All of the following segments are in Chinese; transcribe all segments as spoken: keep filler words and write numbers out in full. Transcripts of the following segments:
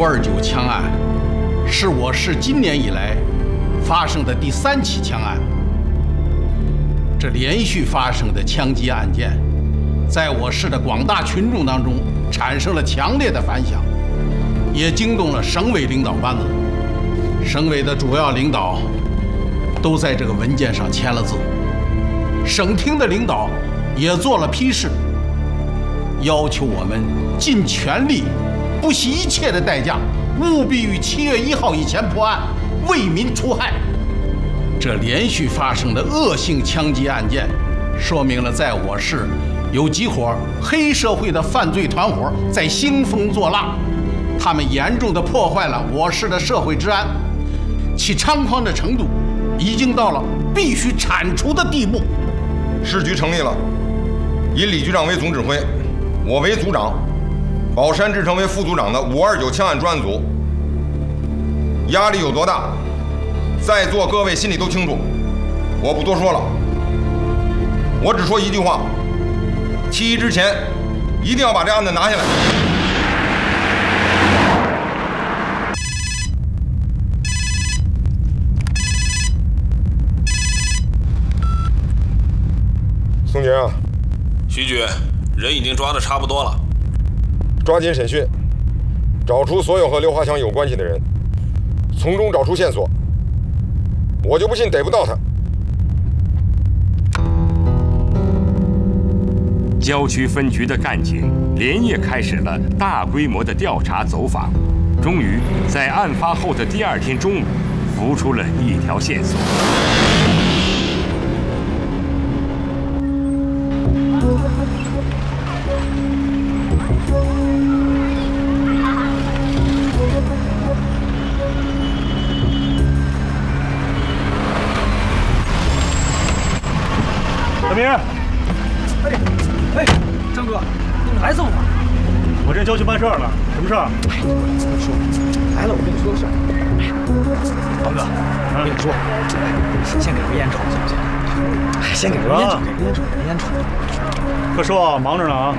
五二九枪案是我市今年以来发生的第三起枪案。这连续发生的枪击案件，在我市的广大群众当中产生了强烈的反响，也惊动了省委领导班子。省委的主要领导都在这个文件上签了字，省厅的领导也做了批示，要求我们尽全力，不惜一切的代价，务必于七月一号以前破案，为民除害。这连续发生的恶性枪击案件，说明了在我市有几伙黑社会的犯罪团伙在兴风作浪，他们严重地破坏了我市的社会治安，其猖狂的程度已经到了必须铲除的地步。 市局成立了，以李局长为总指挥，我为组长，宝山志成为副组长的五二九枪案专案组。压力有多大，在座各位心里都清楚，我不多说了。我只说一句话：七一之前，一定要把这案子拿下来。宋杰啊， 徐局，人已经抓得差不多了， 抓紧审讯，找出所有和刘华强有关系的人，从中找出线索。我就不信逮不到他。 郊区分局的干警连夜开始了大规模的调查走访，终于在案发后的第二天中午，浮出了一条线索。 小明， 哎哎，张哥，你们来这么晚？ 我这郊区办事了，什么事儿？ 哎，我跟你说，来了，我跟你说个事儿。王哥，我跟你说，先给个烟抽，行不行？哎，先给个烟抽，给个烟抽，给个烟抽。 快说，忙着呢啊！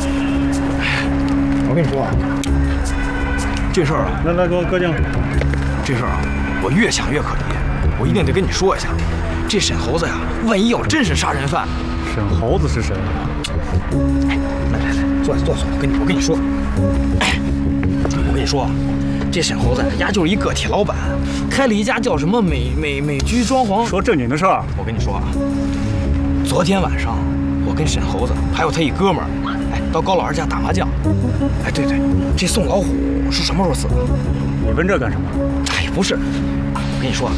我跟你说啊，这事儿啊， 来来，给我搁进。 这事儿啊，我越想越可疑，我一定得跟你说一下。这沈猴子呀，万一要真是杀人犯， 沈猴子是谁？ 哎，来来来，坐下坐下，我跟你我跟你说，哎，我跟你说，这沈猴子呀就是一个体老板，开了一家叫什么美美美居装潢。 说正经的事儿。 我跟你说啊，昨天晚上我跟沈猴子还有他一哥们儿，哎，到高老师家打麻将。哎，对对，这宋老虎是什么时候死的？ 你问这干什么？ 哎，不是，我跟你说。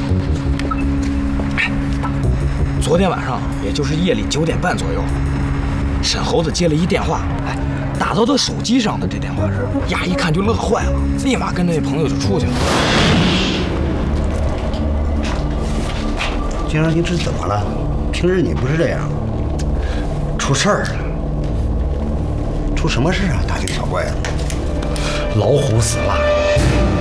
昨天晚上，也就是夜里九点半左右，沈猴子接了一电话，哎，打到他手机上的这电话是，呀一看就乐坏了，立马跟那朋友就出去了。 金生，你这怎么了？平时你不是这样，出事儿了？出什么事啊？大惊小怪的。 老虎死了。